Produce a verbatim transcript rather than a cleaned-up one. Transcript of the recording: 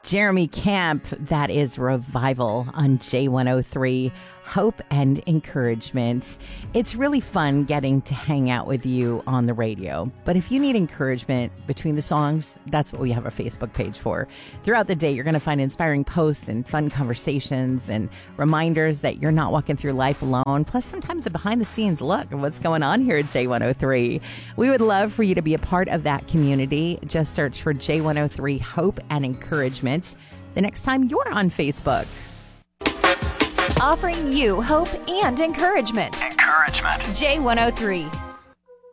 Jeremy Camp, that is Revival on J one oh three. Hope and encouragement. It's really fun getting to hang out with you on the radio. But if you need encouragement between the songs, that's what we have a Facebook page for. Throughout the day, you're going to find inspiring posts and fun conversations and reminders that you're not walking through life alone. Plus, sometimes a behind-the-scenes look at what's going on here at J one oh three. We would love for you to be a part of that community. Just search for J one oh three Hope and Encouragement the next time you're on Facebook. Offering you hope and encouragement. Encouragement. J one oh three.